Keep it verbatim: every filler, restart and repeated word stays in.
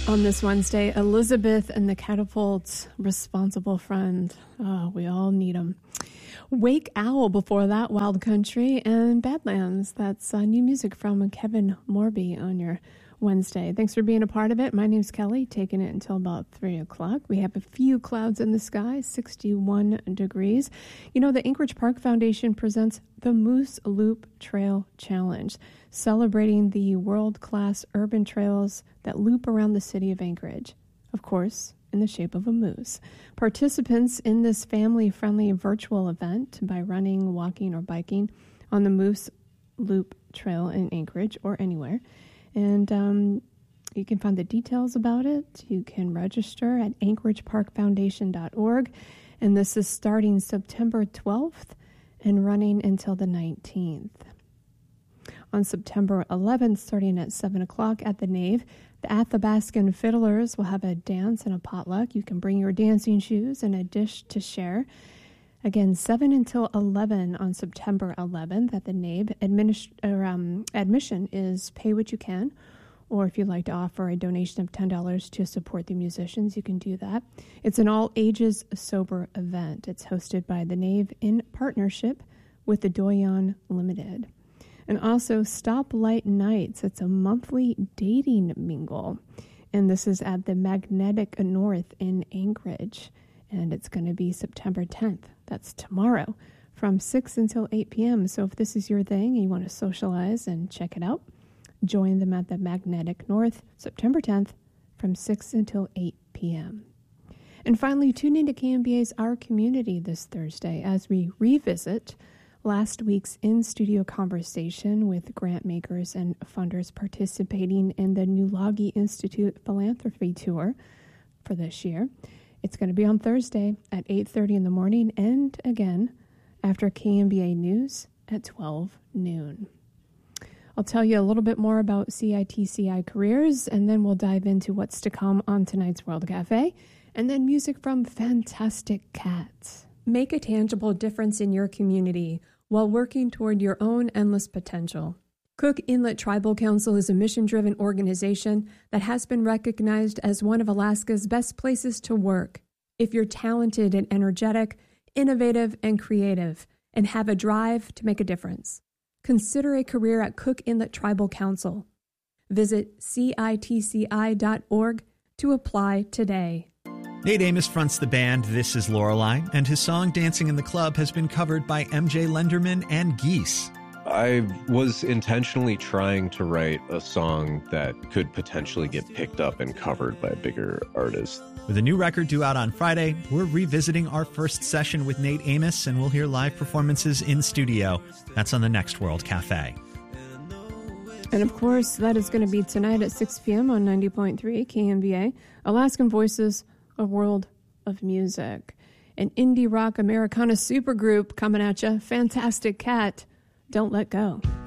On this Wednesday, Elizabeth and the Catapults, Responsible Friend. Oh, we all need them. Wake Owl before that, Wild Country, and Badlands. That's uh, new music from Kevin Morby on your Wednesday. Thanks for being a part of it. My name's Kelly, taking it until about three o'clock. We have a few clouds in the sky, sixty-one degrees. You know, the Anchorage Park Foundation presents the Moose Loop Trail Challenge, celebrating the world-class urban trails that loop around the city of Anchorage, of course, in the shape of a moose. Participants in this family-friendly virtual event by running, walking, or biking on the Moose Loop Trail in Anchorage or anywhere. And um, you can find the details about it. You can register at anchorage park foundation dot org. And this is starting September twelfth and running until the nineteenth. On September eleventh, starting at seven o'clock at the Nave, the Athabascan Fiddlers will have a dance and a potluck. You can bring your dancing shoes and a dish to share. Again, seven until eleven on September eleventh at the Nave. Administ- or, um, admission is pay what you can, or if you'd like to offer a donation of ten dollars to support the musicians, you can do that. It's an all-ages sober event. It's hosted by the Nave in partnership with the Doyon Limited. And also Stoplight Nights. It's a monthly dating mingle. And this is at the Magnetic North in Anchorage. And it's going to be September tenth. That's tomorrow from six until eight p.m. So if this is your thing and you want to socialize and check it out, join them at the Magnetic North, September tenth from six until eight p.m. And finally, tune into K M B A's Our Community this Thursday as we revisit last week's in-studio conversation with grant makers and funders participating in the Nulagi Institute Philanthropy Tour for this year. It's going to be on Thursday at eight thirty in the morning and again after K M B A News at twelve noon. I'll tell you a little bit more about C I T C I careers, and then we'll dive into what's to come on tonight's World Cafe, and then music from Fantastic Cats. Make a tangible difference in your community while working toward your own endless potential. Cook Inlet Tribal Council is a mission-driven organization that has been recognized as one of Alaska's best places to work. If you're talented and energetic, innovative and creative, and have a drive to make a difference, consider a career at Cook Inlet Tribal Council. Visit C I T C I dot org to apply today. Nate Amos fronts the band This Is Lorelei, and his song Dancing in the Club has been covered by M J Lenderman and Geese. I was intentionally trying to write a song that could potentially get picked up and covered by a bigger artist. With a new record due out on Friday, we're revisiting our first session with Nate Amos, and we'll hear live performances in studio. That's on the next World Cafe. And of course, that is going to be tonight at six p.m. on ninety point three K M B A, Alaskan Voices, a World of Music. An indie rock Americana supergroup coming at you, Fantastic Cat. Don't let go.